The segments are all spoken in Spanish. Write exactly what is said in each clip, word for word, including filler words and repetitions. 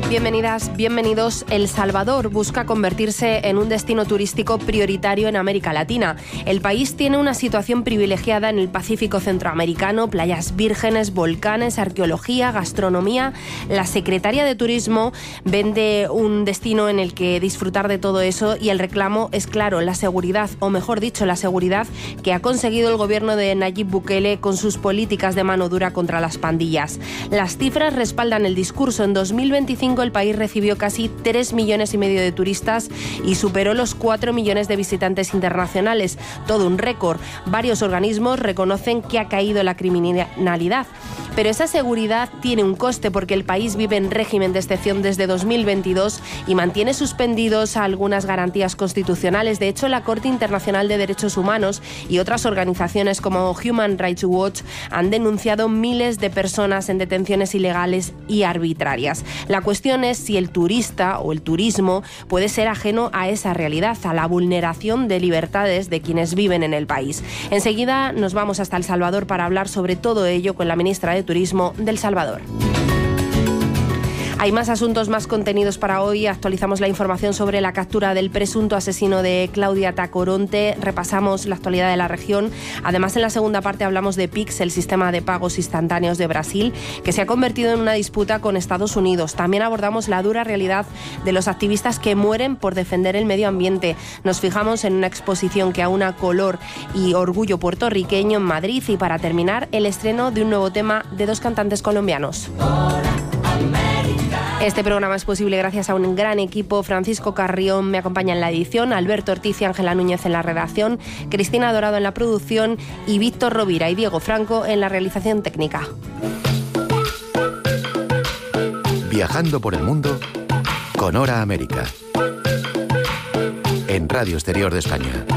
Bienvenidas, bienvenidos. El Salvador busca convertirse en un destino turístico prioritario en América Latina. El país tiene una situación privilegiada en el Pacífico centroamericano, playas vírgenes, volcanes, arqueología, gastronomía. La Secretaría de Turismo vende un destino en el que disfrutar de todo eso y el reclamo es claro, la seguridad, o mejor dicho, la seguridad que ha conseguido el gobierno de Nayib Bukele con sus políticas de mano dura contra las pandillas. Las cifras respaldan el discurso. En dos mil veinticinco el país recibió casi tres millones y medio de turistas y superó los cuatro millones de visitantes internacionales. Todo un récord. Varios organismos reconocen que ha caído la criminalidad. Pero esa seguridad tiene un coste porque el país vive en régimen de excepción desde dos mil veintidós y mantiene suspendidos algunas garantías constitucionales. De hecho, la Corte Internacional de Derechos Humanos y otras organizaciones como Human Rights Watch han denunciado miles de personas en detenciones ilegales y arbitrarias. La cuestión es si el turista o el turismo puede ser ajeno a esa realidad, a la vulneración de libertades de quienes viven en el país. Enseguida nos vamos hasta El Salvador para hablar sobre todo ello con la ministra de Turismo del Salvador. Hay más asuntos, más contenidos para hoy. Actualizamos la información sobre la captura del presunto asesino de Claudia Tacoronte. Repasamos la actualidad de la región. Además, en la segunda parte hablamos de Pix, el sistema de pagos instantáneos de Brasil, que se ha convertido en una disputa con Estados Unidos. También abordamos la dura realidad de los activistas que mueren por defender el medio ambiente. Nos fijamos en una exposición que aúna color y orgullo puertorriqueño en Madrid. Y para terminar, el estreno de un nuevo tema de dos cantantes colombianos. Este programa es posible gracias a un gran equipo. Francisco Carrión me acompaña en la edición, Alberto Ortiz y Ángela Núñez en la redacción, Cristina Dorado en la producción y Víctor Rovira y Diego Franco en la realización técnica. Viajando por el mundo con Hora América. En Radio Exterior de España.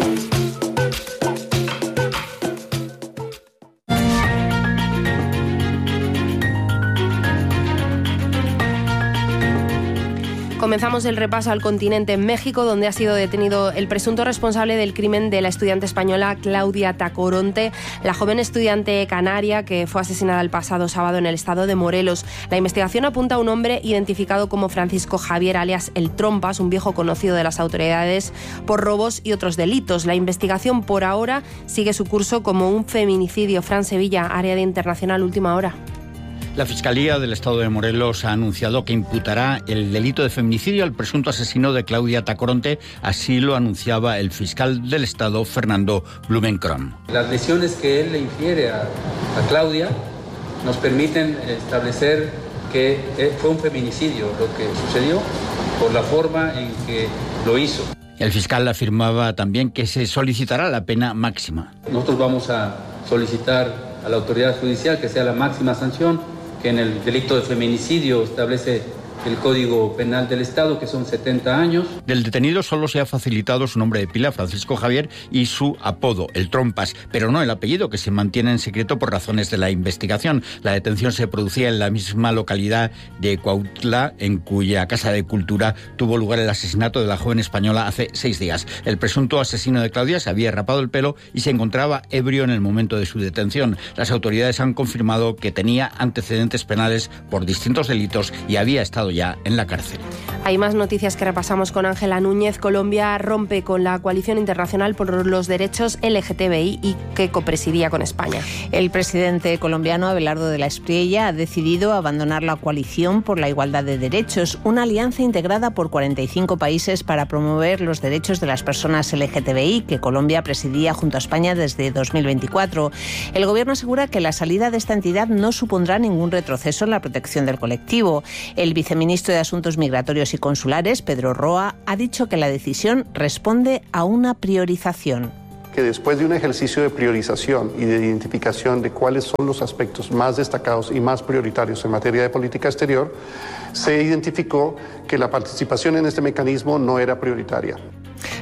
Comenzamos el repaso al continente en México, donde ha sido detenido el presunto responsable del crimen de la estudiante española Claudia Tacoronte, la joven estudiante canaria que fue asesinada el pasado sábado en el estado de Morelos. La investigación apunta a un hombre identificado como Francisco Javier, alias El Trompas, un viejo conocido de las autoridades por robos y otros delitos. La investigación por ahora sigue su curso como un feminicidio. Fran Sevilla, área de Internacional, última hora. La Fiscalía del Estado de Morelos ha anunciado que imputará el delito de feminicidio al presunto asesino de Claudia Tacoronte. Así lo anunciaba el fiscal del Estado, Fernando Blumenkron. Las lesiones que él le infiere a, a Claudia nos permiten establecer que fue un feminicidio lo que sucedió por la forma en que lo hizo. El fiscal afirmaba también que se solicitará la pena máxima. Nosotros vamos a solicitar a la autoridad judicial que sea la máxima sanción, que en el delito de feminicidio establece el Código Penal del Estado, que son setenta años. Del detenido solo se ha facilitado su nombre de pila, Francisco Javier, y su apodo, El Trompas, pero no el apellido, que se mantiene en secreto por razones de la investigación. La detención se producía en la misma localidad de Cuautla, en cuya Casa de Cultura tuvo lugar el asesinato de la joven española hace seis días. El presunto asesino de Claudia se había rapado el pelo y se encontraba ebrio en el momento de su detención. Las autoridades han confirmado que tenía antecedentes penales por distintos delitos y había estado ya en la cárcel. Hay más noticias que repasamos con Ángela Núñez. Colombia rompe con la Coalición Internacional por los Derechos L G T B I y que copresidía con España. El presidente colombiano Abelardo de la Espriella ha decidido abandonar la Coalición por la Igualdad de Derechos, una alianza integrada por cuarenta y cinco países para promover los derechos de las personas L G T B I que Colombia presidía junto a España desde dos mil veinticuatro. El gobierno asegura que la salida de esta entidad no supondrá ningún retroceso en la protección del colectivo. El viceministro ministro de Asuntos Migratorios y Consulares, Pedro Roa, ha dicho que la decisión responde a una priorización. Que después de un ejercicio de priorización y de identificación de cuáles son los aspectos más destacados y más prioritarios en materia de política exterior, se identificó que la participación en este mecanismo no era prioritaria.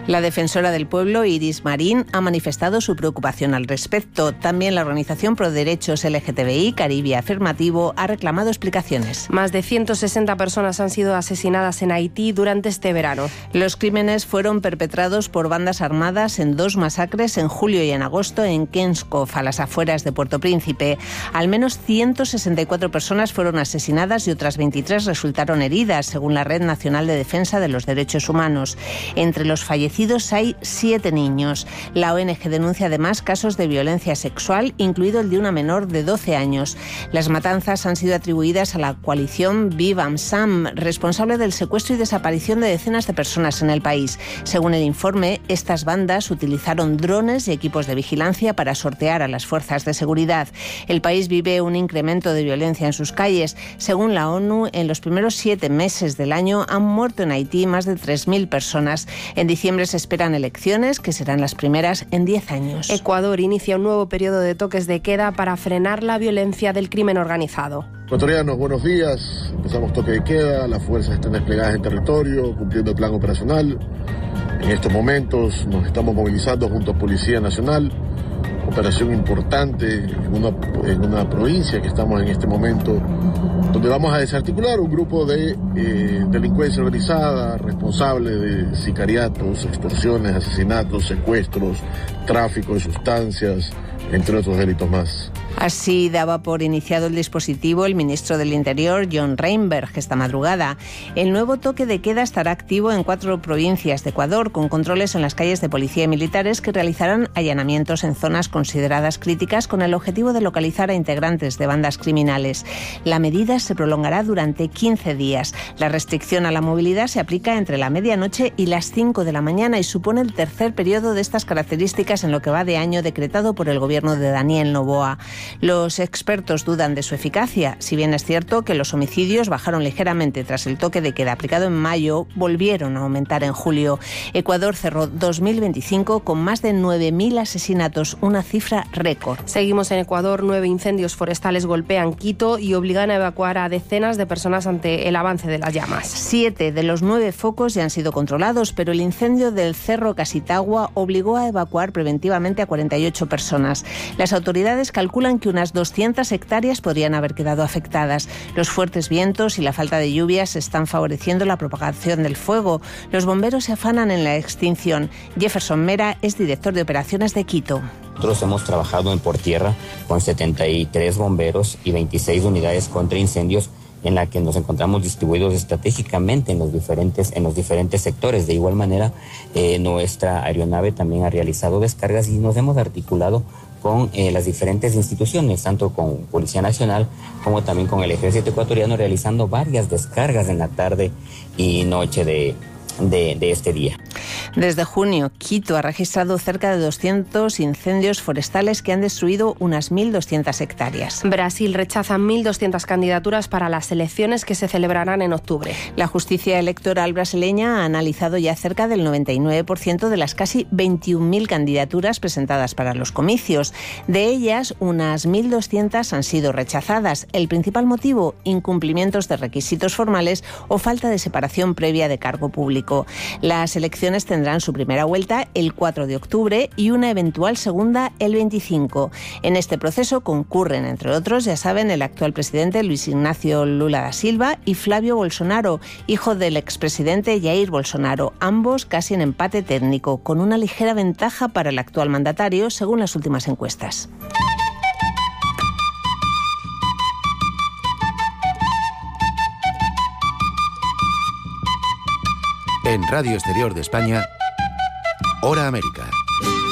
La defensora del pueblo, Iris Marín, ha manifestado su preocupación al respecto. También la organización pro derechos L G T B I, Caribe Afirmativo, ha reclamado explicaciones. Más de ciento sesenta personas han sido asesinadas en Haití durante este verano. Los crímenes fueron perpetrados por bandas armadas en dos masacres en julio y en agosto en Kenskov, a las afueras de Puerto Príncipe. Al menos ciento sesenta y cuatro personas fueron asesinadas y otras veintitrés resultaron heridas, según la Red Nacional de Defensa de los Derechos Humanos. Entre los fallecidos hay siete niños. La O N G denuncia además casos de violencia sexual, incluido el de una menor de doce años. Las matanzas han sido atribuidas a la coalición Vivam Sam, responsable del secuestro y desaparición de decenas de personas en el país. Según el informe, estas bandas utilizaron drones y equipos de vigilancia para sortear a las fuerzas de seguridad. El país vive un incremento de violencia en sus calles. Según la ONU, en los primeros siete meses del año han muerto en Haití más de tres mil personas. En diciembre se esperan elecciones, que serán las primeras en diez años. Ecuador inicia un nuevo periodo de toques de queda para frenar la violencia del crimen organizado. Ecuatorianos, buenos días. Empezamos toque de queda, las fuerzas están desplegadas en territorio, cumpliendo el plan operacional. En estos momentos nos estamos movilizando junto a Policía Nacional. Operación importante en una, en una provincia que estamos en este momento, donde vamos a desarticular un grupo de eh, delincuencia organizada, responsable de sicariatos, extorsiones, asesinatos, secuestros, tráfico de sustancias, entre otros delitos más. Así daba por iniciado el dispositivo el ministro del Interior, John Reinberg, esta madrugada. El nuevo toque de queda estará activo en cuatro provincias de Ecuador, con controles en las calles de policía y militares que realizarán allanamientos en zonas consideradas críticas con el objetivo de localizar a integrantes de bandas criminales. La medida se prolongará durante quince días. La restricción a la movilidad se aplica entre la medianoche y las cinco de la mañana y supone el tercer periodo de estas características en lo que va de año decretado por el gobierno de Daniel Noboa. Los expertos dudan de su eficacia. Si bien es cierto que los homicidios bajaron ligeramente tras el toque de queda aplicado en mayo, volvieron a aumentar en julio. Ecuador cerró dos mil veinticinco con más de nueve mil asesinatos, una cifra récord. Seguimos en Ecuador. Nueve incendios forestales golpean Quito y obligan a evacuar a decenas de personas ante el avance de las llamas. Siete de los nueve focos ya han sido controlados, pero el incendio del Cerro Casitagua obligó a evacuar preventivamente a cuarenta y ocho personas. Las autoridades calculan que unas doscientas hectáreas podrían haber quedado afectadas. Los fuertes vientos y la falta de lluvias están favoreciendo la propagación del fuego. Los bomberos se afanan en la extinción. Jefferson Mera es director de operaciones de Quito. Nosotros hemos trabajado en por tierra con setenta y tres bomberos y veintiséis unidades contra incendios, en la que nos encontramos distribuidos estratégicamente en los diferentes, en los diferentes sectores. De igual manera, eh, nuestra aeronave también ha realizado descargas y nos hemos articulado con eh, las diferentes instituciones, tanto con Policía Nacional como también con el Ejército Ecuatoriano, realizando varias descargas en la tarde y noche de, de, de este día. Desde junio, Quito ha registrado cerca de doscientos incendios forestales que han destruido unas mil doscientas hectáreas. Brasil rechaza mil doscientas candidaturas para las elecciones que se celebrarán en octubre. La justicia electoral brasileña ha analizado ya cerca del noventa y nueve por ciento de las casi veintiún mil candidaturas presentadas para los comicios. De ellas, unas mil doscientas han sido rechazadas. El principal motivo, incumplimientos de requisitos formales o falta de separación previa de cargo público. Las elecciones tendrán su primera vuelta el cuatro de octubre y una eventual segunda el veinticinco. En este proceso concurren, entre otros, ya saben, el actual presidente Luis Ignacio Lula da Silva y Flavio Bolsonaro, hijo del expresidente Jair Bolsonaro, ambos casi en empate técnico, con una ligera ventaja para el actual mandatario, según las últimas encuestas. En Radio Exterior de España, Hora América.